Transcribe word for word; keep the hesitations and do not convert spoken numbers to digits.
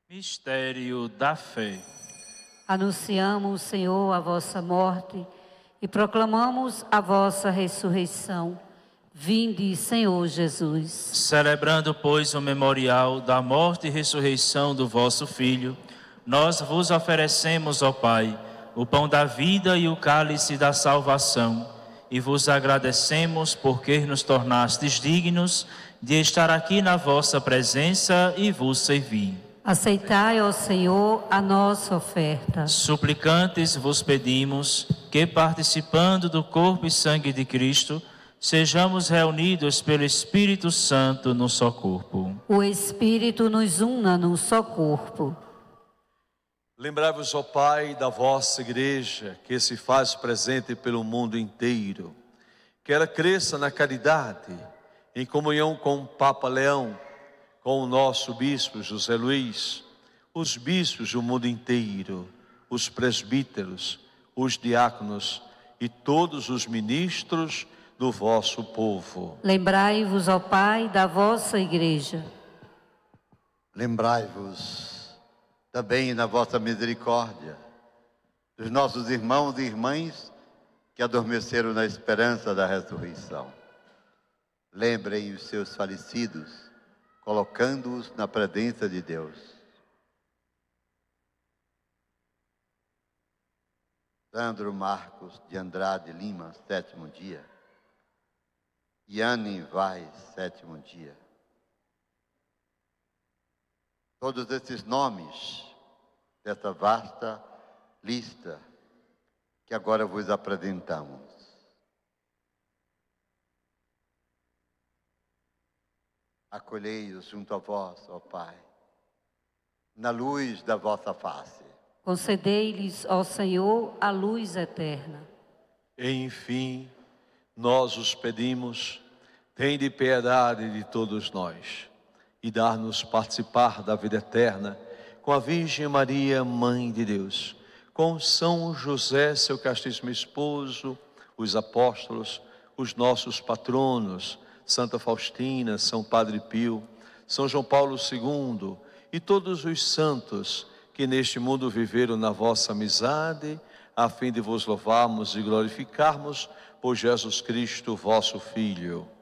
Mistério da fé. Anunciamos, Senhor, a vossa morte e proclamamos a vossa ressurreição. Vinde, Senhor Jesus. Celebrando, pois, o memorial da morte e ressurreição do vosso Filho, nós vos oferecemos, ó Pai, o pão da vida e o cálice da salvação, e vos agradecemos porque nos tornastes dignos de estar aqui na vossa presença e vos servir. Aceitai, ó Senhor, a nossa oferta. Suplicantes vos pedimos que, participando do corpo e sangue de Cristo, sejamos reunidos pelo Espírito Santo no só corpo. O Espírito nos una num só corpo. Lembrai-vos, ó Pai, da vossa igreja, que se faz presente pelo mundo inteiro. Que ela cresça na caridade, em comunhão com o Papa Leão, com o nosso bispo José Luiz, os bispos do mundo inteiro, os presbíteros, os diáconos e todos os ministros do vosso povo. Lembrai-vos, ó Pai, da vossa igreja. Lembrai-vos também na vossa misericórdia dos nossos irmãos e irmãs que adormeceram na esperança da ressurreição. Lembrem os seus falecidos, colocando-os na presença de Deus. Sandro Marcos de Andrade Lima, sétimo dia. Yane Vaz, sétimo dia. Todos esses nomes dessa vasta lista que agora vos apresentamos. Acolhei-os junto a vós, ó Pai, na luz da vossa face. Concedei-lhes, ó Senhor, a luz eterna. Enfim, nós os pedimos, tende piedade de todos nós e dar-nos participar da vida eterna com a Virgem Maria, Mãe de Deus, com São José, seu castíssimo esposo, os apóstolos, os nossos patronos, Santa Faustina, São Padre Pio, São João Paulo segundo e todos os santos que neste mundo viveram na vossa amizade, a fim de vos louvarmos e glorificarmos por Jesus Cristo, vosso Filho.